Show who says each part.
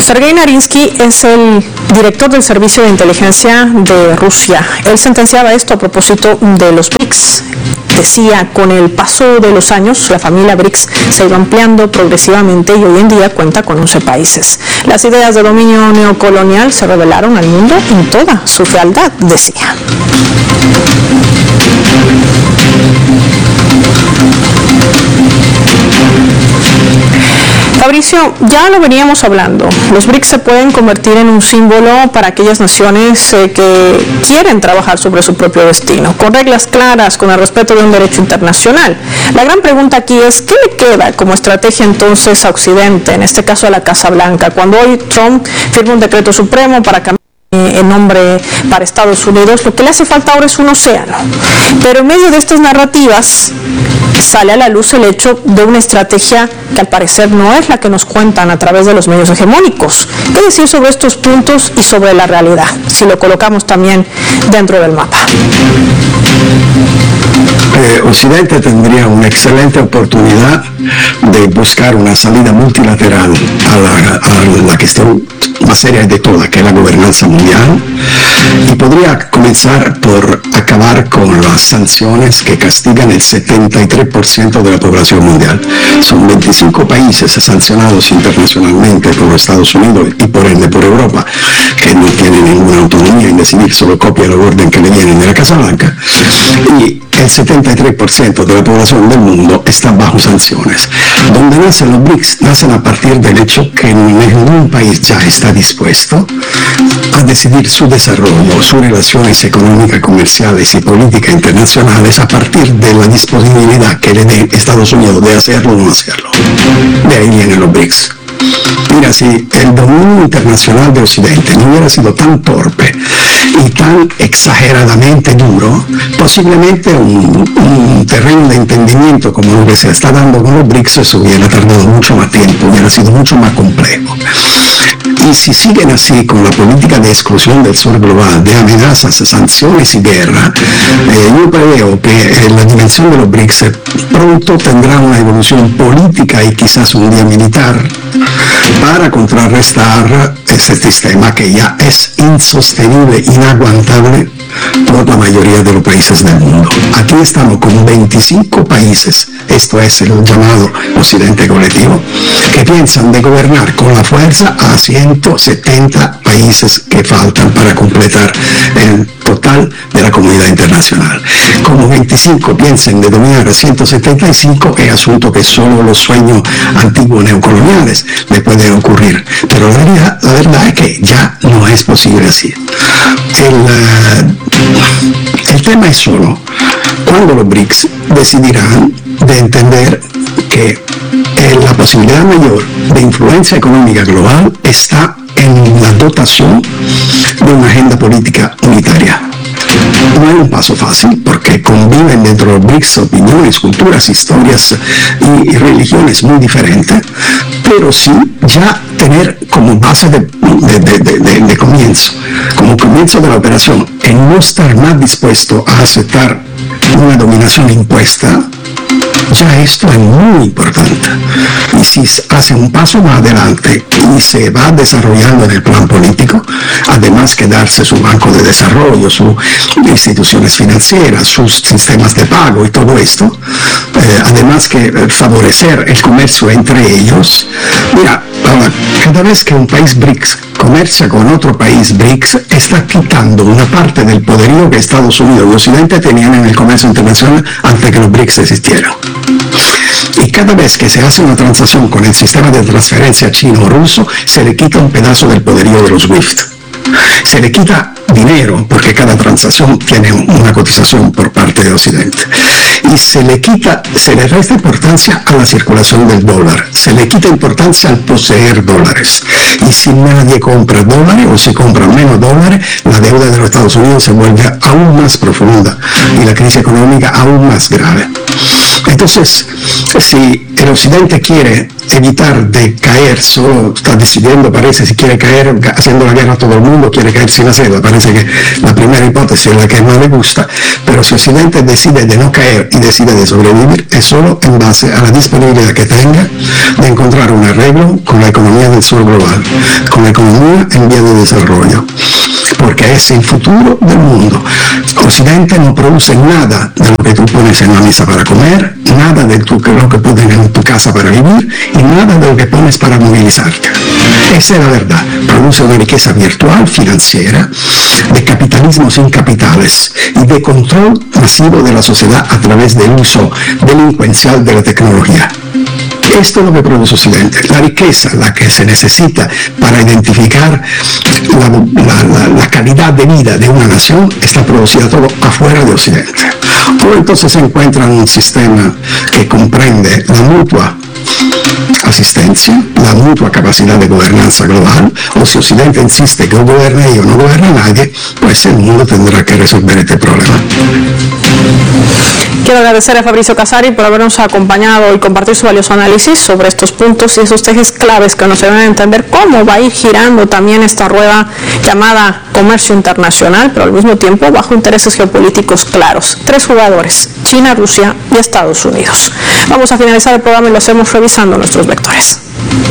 Speaker 1: Sergei Narinsky es el director del Servicio de Inteligencia de Rusia. Él sentenciaba esto a propósito de los BRICS. Decía, con el paso de los años, la familia BRICS se ha ido ampliando progresivamente y hoy en día cuenta con 11 países. Las ideas de dominio neocolonial se revelaron al mundo en toda su fealdad, decía. Fabricio, ya lo veníamos hablando, los BRICS se pueden convertir en un símbolo para aquellas naciones que quieren trabajar sobre su propio destino, con reglas claras, con el respeto de un derecho internacional. La gran pregunta aquí es, ¿qué le queda como estrategia entonces a Occidente, en este caso a la Casa Blanca, cuando hoy Trump firma un decreto supremo para cambiar el nombre para Estados Unidos? Lo que le hace falta ahora es un océano. Pero en medio de estas narrativas sale a la luz el hecho de una estrategia que al parecer no es la que nos cuentan a través de los medios hegemónicos. ¿Qué decir sobre estos puntos y sobre la realidad, si lo colocamos también dentro del mapa?
Speaker 2: Occidente tendría una excelente oportunidad de buscar una salida multilateral a la cuestión más seria de toda, que es la gobernanza mundial, y podría comenzar por acabar con las sanciones que castigan el 73% de la población mundial. Son 25 países sancionados internacionalmente por los Estados Unidos y por ende por Europa, que no tienen ninguna autonomía en decidir, solo copia la orden que le vienen de la Casa Blanca, y el 73% de la población del mundo está bajo sanciones. Donde nacen los BRICS, nacen a partir del hecho que ningún país ya está dispuesto a decidir su desarrollo, sus relaciones económicas, comerciales y políticas internacionales a partir de la disponibilidad que le dé Estados Unidos de hacerlo o no hacerlo. De ahí vienen los BRICS. Mira, si el dominio internacional de Occidente no hubiera sido tan torpe y tan exageradamente duro, posiblemente un terreno de entendimiento como lo que se está dando con los BRICS eso hubiera tardado mucho más tiempo, hubiera sido mucho más complejo. Y si siguen así con la política de exclusión del sur global, de amenazas, sanciones y guerra, yo preveo que la dimensión de los BRICS pronto tendrá una evolución política y quizás un día militar para contrarrestar ese sistema que ya es insostenible, inaguantable por la mayoría de los países del mundo. Aquí estamos con 25 países, esto es el llamado Occidente colectivo, que piensan de gobernar con la fuerza a 170 países que faltan para completar el total de la comunidad internacional. Como 25 piensen de dominar a 175, es asunto que solo los sueños antiguos neocoloniales le pueden ocurrir. Pero la verdad es que ya no es posible así. El tema es solo cuando los BRICS decidirán de entender que la posibilidad mayor de influencia económica global está en la dotación de una agenda política unitaria. No es un paso fácil porque conviven dentro de los BRICS opiniones, culturas, historias y religiones muy diferentes, pero sí ya tener como base de comienzo, como comienzo de la operación, en no estar más dispuesto a aceptar una dominación impuesta. Ya esto es muy importante, y si hace un paso más adelante y se va desarrollando en el plan político, además que darse su banco de desarrollo, sus instituciones financieras, sus sistemas de pago y todo esto, además que favorecer el comercio entre ellos. Mira, cada vez que un país BRICS comercia con otro país BRICS, está quitando una parte del poderío que Estados Unidos y Occidente tenían en el comercio internacional antes que los BRICS existieran. Y cada vez que se hace una transacción con el sistema de transferencia chino o ruso, se le quita un pedazo del poderío de los SWIFT. Se le quita dinero, porque cada transacción tiene una cotización por parte de Occidente. Y se le resta importancia a la circulación del dólar, se le quita importancia al poseer dólares. Y si nadie compra dólares o se compran menos dólares, la deuda de los Estados Unidos se vuelve aún más profunda y la crisis económica aún más grave. Entonces, si el Occidente quiere evitar de caer, solo está decidiendo, parece, si quiere caer haciendo la guerra a todo el mundo, quiere caer sin hacerla, parece que la primera hipótesis es la que más le gusta, pero si Occidente decide de no caer y decide de sobrevivir, es solo en base a la disponibilidad que tenga de encontrar un arreglo con la economía del sur global, con la economía en vías de desarrollo, porque es el futuro del mundo. Occidente no produce nada de lo que tú pones en la mesa para comer, nada de lo que pones en tu casa para vivir y nada de lo que pones para movilizarte. Esa es la verdad. Produce una riqueza virtual, financiera, de capitalismo sin capitales y de control masivo de la sociedad a través del uso delincuencial de la tecnología. Esto es lo que produce Occidente. La riqueza, la que se necesita para identificar la calidad de vida de una nación, está producida todo afuera de Occidente. O entonces se encuentra en un sistema que comprende la mutua asistencia, la mutua capacidad de gobernanza global, o si Occidente insiste que o goberna yo o no goberna nadie, pues el mundo tendrá que resolver este problema.
Speaker 1: Quiero agradecer a Fabrizio Casari por habernos acompañado y compartir su valioso análisis sobre estos puntos y esos ejes claves que nos ayudan a entender cómo va a ir girando también esta rueda llamada comercio internacional, pero al mismo tiempo bajo intereses geopolíticos claros. 3 jugadores, China, Rusia y Estados Unidos. Vamos a finalizar el programa y lo hacemos revisando nuestros vectores.